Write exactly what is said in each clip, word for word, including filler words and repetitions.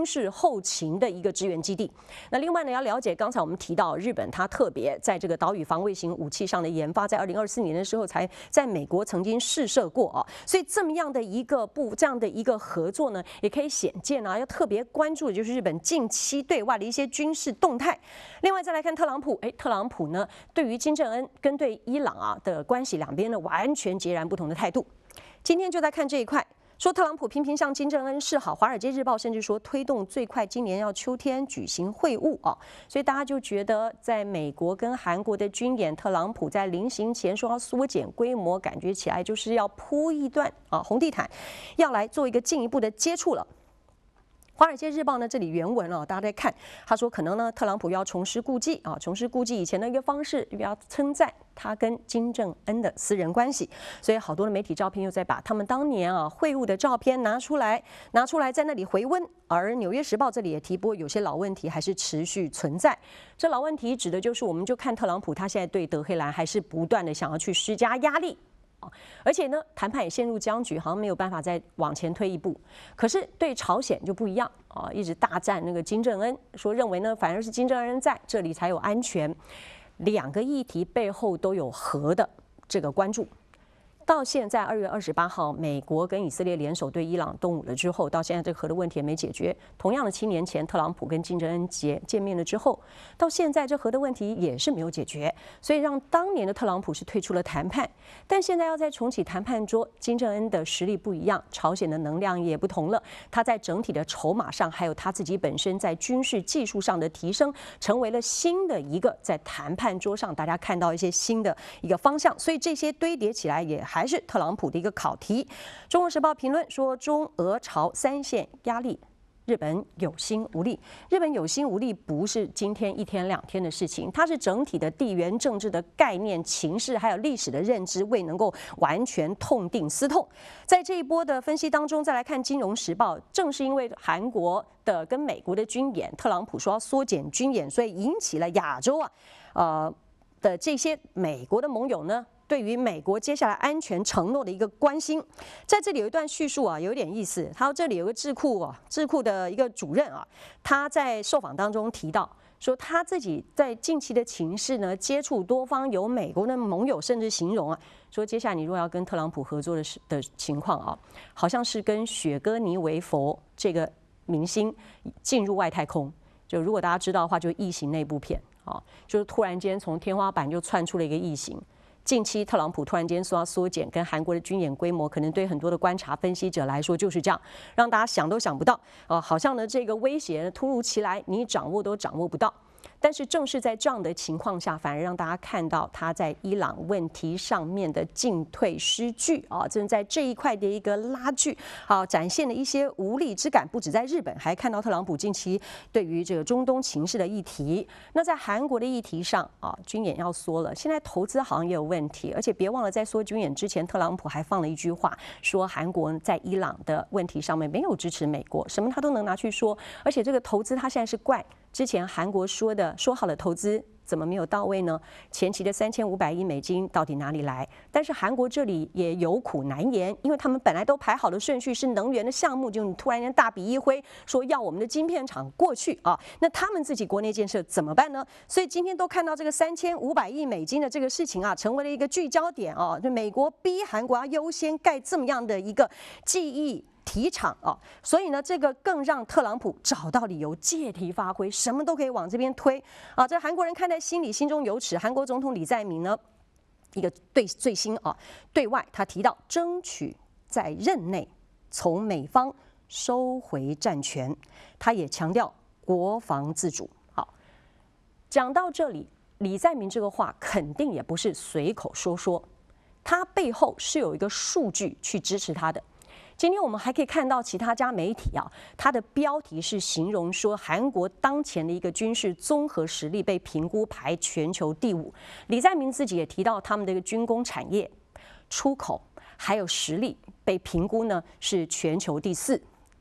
军事后勤的一个支援基地。那另外呢，要了解刚才我们提到日本，它特别在这个岛屿防卫型武器上的研发，在二零二四年的时候才在美国曾经试射过啊，所以这么样的一个部这样的一个合作呢，也可以显见啊，要特别关注的就是日本近期对外的一些军事动态。另外再来看特朗普，哎，特朗普呢对于金正恩跟对伊朗啊的关系，两边呢完全截然不同的态度。今天就在看这一块。说特朗普频频向金正恩示好，《华尔街日报》甚至说推动最快今年要秋天举行会晤啊，所以大家就觉得在美国跟韩国的军演，特朗普在临行前说要缩减规模，感觉起来就是要铺一段啊红地毯，要来做一个进一步的接触了。《华尔街日报》呢，这里原文哦，大家在看，他说可能呢，特朗普要重施故技啊，重施故技以前的一个方式，要称赞他跟金正恩的私人关系，所以好多的媒体照片又在把他们当年啊会晤的照片拿出来，拿出来在那里回温。而《纽约时报》这里也提拨，有些老问题还是持续存在。这老问题指的就是，我们就看特朗普他现在对德黑兰还是不断的想要去施加压力。而且呢，谈判也陷入僵局，好像没有办法再往前推一步。可是对朝鲜就不一样啊，一直大赞那个金正恩，说认为呢，反而是金正恩在这里才有安全。两个议题背后都有核的这个关注。到现在二月二十八号，美国跟以色列联手对伊朗动武了之后，到现在这个核的问题也没解决。同样的，七年前特朗普跟金正恩见见面了之后，到现在这核的问题也是没有解决，所以让当年的特朗普是退出了谈判。但现在要再重启谈判桌，金正恩的实力不一样，朝鲜的能量也不同了。他在整体的筹码上，还有他自己本身在军事技术上的提升，成为了新的一个在谈判桌上大家看到一些新的一个方向。所以这些堆叠起来也还是特朗普的一个考题。中国时报评论说，中俄朝三线压力，日本有心无力。日本有心无力不是今天一天两天的事情，它是整体的地缘政治的概念、情势还有历史的认知未能够完全痛定思痛。在这一波的分析当中，再来看《金融时报》，正是因为韩国的跟美国的军演，特朗普说要缩减军演，所以引起了亚洲啊，呃的这些美国的盟友呢，对于美国接下来安全承诺的一个关心。在这里有一段叙述啊，有点意思。他说这里有个智库啊，智库的一个主任啊，他在受访当中提到说，他自己在近期的情势呢，接触多方有美国的盟友，甚至形容啊，说接下来你如果要跟特朗普合作的的情况啊，好像是跟雪歌妮维佛这个明星进入外太空。就如果大家知道的话，就《异形》那部片啊，就是突然间从天花板就窜出了一个异形。近期特朗普突然间说要缩减跟韩国的军演规模，可能对很多的观察分析者来说就是这样，让大家想都想不到啊、呃，好像呢这个威胁突如其来，你掌握都掌握不到。但是正是在这样的情况下，反而让大家看到他在伊朗问题上面的进退失据啊，正在这一块的一个拉锯，好、啊、展现了一些无力之感。不止在日本，还看到特朗普近期对于这个中东情势的议题。那在韩国的议题上啊，军演要缩了，现在投资好像也有问题，而且别忘了在缩军演之前，特朗普还放了一句话，说韩国在伊朗的问题上面没有支持美国，什么他都能拿去说，而且这个投资他现在是怪。之前韩国说的说好了投资怎么没有到位呢？前期的三千五百亿美金到底哪里来？但是韩国这里也有苦难言，因为他们本来都排好的顺序是能源的项目，就你突然间大笔一挥，说要我们的晶片厂过去啊，那他们自己国内建设怎么办呢？所以今天都看到这个三千五百亿美金的这个事情啊，成为了一个聚焦点啊，就美国逼韩国要优先盖这么样的一个记忆体厂啊，所以呢，这个更让特朗普找到理由借题发挥，什么都可以往这边推啊。这韩国人看在心里，心中有尺。韩国总统李在明呢，一个对最新啊，对外他提到争取在任内从美方收回战权，他也强调国防自主。好，讲到这里，李在明这个话肯定也不是随口说说，他背后是有一个数据去支持他的。今天我们还可以看到其他家媒体啊，它的标题是形容说韩国当前的一个军事综合实力被评估排全球第五。李在明自己也提到，他们的一个军工产业、出口还有实力被评估呢是全球第四。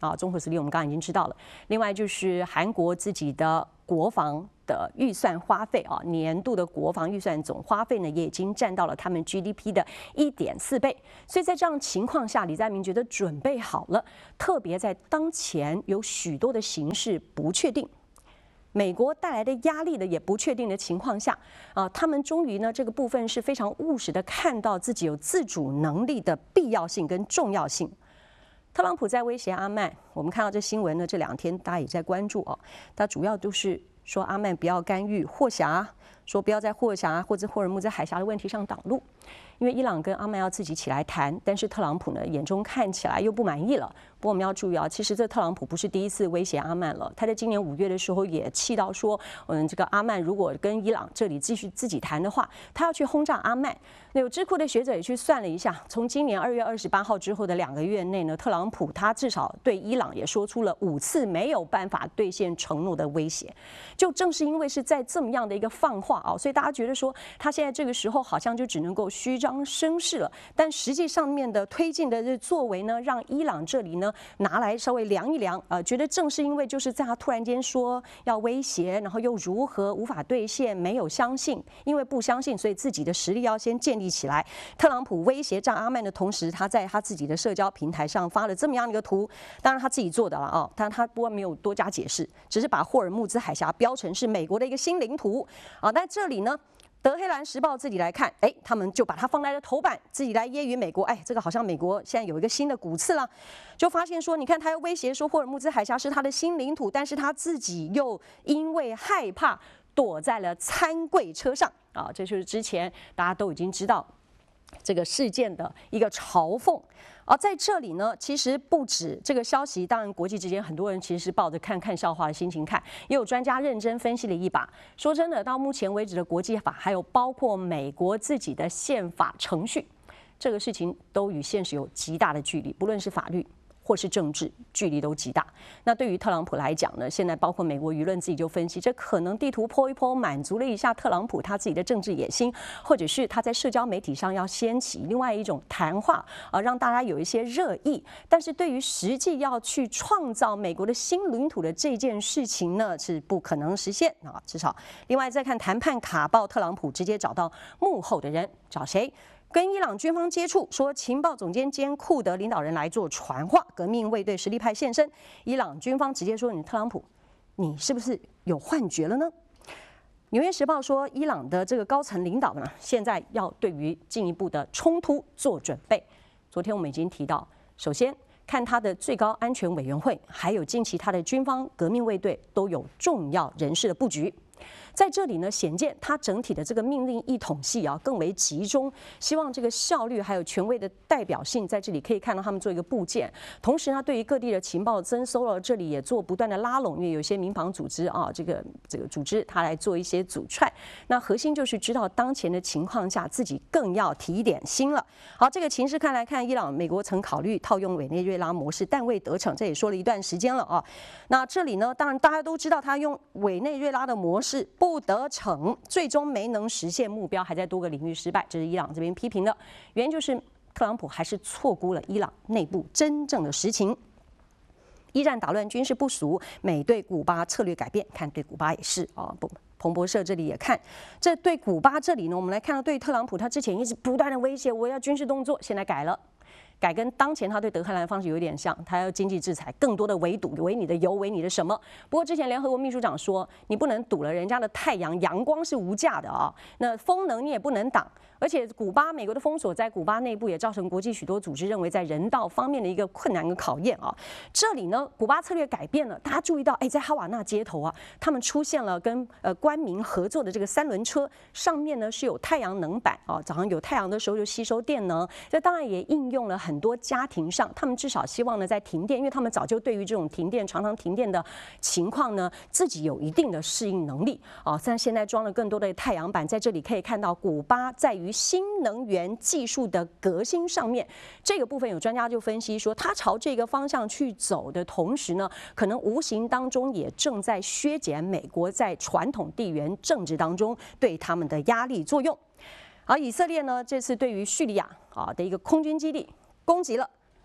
啊，综合实力我们刚刚已经知道了。另外就是韩国自己的国防的预算花费啊，年度的国防预算总花费呢，也已经占到了他们 G D P 的一点四倍。所以在这样情况下，李在明觉得准备好了，特别在当前有许多的形势不确定。美国带来的压力的也不确定的情况下，啊，他们终于呢这个部分是非常务实的看到自己有自主能力的必要性跟重要性。特朗普在威胁阿曼，我们看到这新闻呢，这两天大家也在关注哦，他主要都是说阿曼不要干预霍峡，说不要在霍峡或者霍尔木兹海峡的问题上挡路。因为伊朗跟阿曼要自己起来谈，但是特朗普呢眼中看起来又不满意了。不过我们要注意啊，其实这特朗普不是第一次威胁阿曼了，他在今年五月的时候也气到说，嗯，这个阿曼如果跟伊朗这里继续自己谈的话，他要去轰炸阿曼。那有智库的学者也去算了一下，从今年二月二十八号之后的两个月内呢，特朗普他至少对伊朗也说出了五次没有办法兑现承诺的威胁。就正是因为是在这么样的一个放话啊，所以大家觉得说他现在这个时候好像就只能够虚张声势了，但实际上面的推进的这作为呢，让伊朗这里呢拿来稍微量一量，呃，觉得正是因为就是在他突然间说要威胁，然后又如何无法兑现，没有相信，因为不相信，所以自己的实力要先建立起来。特朗普威胁炸阿曼的同时，他在他自己的社交平台上发了这么样的一个图，当然他自己做的了啊，但他不过没有多加解释，只是把霍尔木兹海峡标成是美国的一个新领土啊，在这里呢。德黑兰时报自己来看，哎，他们就把它放在了头版，自己来揶揄美国，哎，这个好像美国现在有一个新的骨刺了，就发现说，你看他要威胁说霍尔木兹海峡是他的新领土，但是他自己又因为害怕躲在了餐柜车上啊，这就是之前大家都已经知道这个事件的一个嘲讽。而在这里呢，其实不止这个消息，当然国际之间很多人其实是抱着看看笑话的心情看，也有专家认真分析了一把。说真的，到目前为止的国际法，还有包括美国自己的宪法程序，这个事情都与现实有极大的距离，不论是法律或是政治，距离都极大。那对于特朗普来讲呢，现在包括美国舆论自己就分析，这可能地图剖一剖，满足了一下特朗普他自己的政治野心，或者是他在社交媒体上要掀起另外一种谈话啊，让大家有一些热议。但是对于实际要去创造美国的新领土的这件事情呢，是不可能实现啊。至少，另外再看谈判卡报，特朗普直接找到幕后的人，找谁？跟伊朗军方接触，说情报总监兼库德领导人来做传话，革命卫队实力派现身。伊朗军方直接说：“你特朗普，你是不是有幻觉了呢？”纽约时报说，伊朗的这个高层领导呢，现在要对于进一步的冲突做准备。昨天我们已经提到，首先看他的最高安全委员会，还有近期他的军方革命卫队都有重要人士的布局。在这里呢，显见它整体的这个命令一统系啊更为集中，希望这个效率还有权威的代表性在这里可以看到他们做一个部件。同时呢，对于各地的情报增收了，这里也做不断的拉拢，因为有些民防组织啊，这个这个组织它来做一些阻踹。那核心就是知道当前的情况下，自己更要提一点心了。好，这个情势看来看，伊朗美国曾考虑套用委内瑞拉模式，但未得逞，这也说了一段时间了啊。那这里呢，当然大家都知道，他用委内瑞拉的模式。不得逞，最终没能实现目标，还在多个领域失败，这是伊朗这边批评的。原因就是特朗普还是错估了伊朗内部真正的实情。一战打乱军事部署，美对古巴策略改变，看对古巴也是啊，不。彭博社这里也看，这对古巴这里呢，我们来看到对特朗普他之前一直不断的威胁，我要军事动作，现在改了。改跟当前他对德黑兰的方式有点像，他要经济制裁，更多的围堵，围你的油，围你的什么？不过之前联合国秘书长说，你不能堵了人家的太阳，阳光是无价的啊，那风能你也不能挡。而且古巴美国的封锁在古巴内部也造成国际许多组织认为在人道方面的一个困难跟考验啊。这里呢，古巴策略改变了，大家注意到，哎，在哈瓦那街头啊，他们出现了跟呃官民合作的这个三轮车，上面呢是有太阳能板啊，早上有太阳的时候就吸收电能，这当然也应用了很多家庭上，他们至少希望呢在停电，因为他们早就对于这种停电常常停电的情况呢，自己有一定的适应能力啊。但现在装了更多的太阳板，在这里可以看到，古巴在于新能源技术的革新上面，这个部分有专家就分析说，它朝这个方向去走的同时呢，可能无形当中也正在削减美国在传统地缘政治当中对他们的压力作用。而以色列呢，这次对于叙利亚啊的一个空军基地攻击了。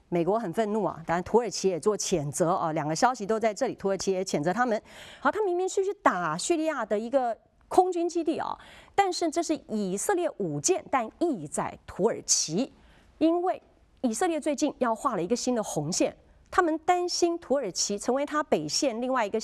美国很愤怒啊，当然土耳其也做谴责啊，两个消息都在这里，土耳其也谴责他们。好，他明明是去打叙利亚的一个空军基地啊，但是这是以色列武舰，但意在土耳其，因为以色列最近要画了一个新的红线，他们担心土耳其成为他北线另外一个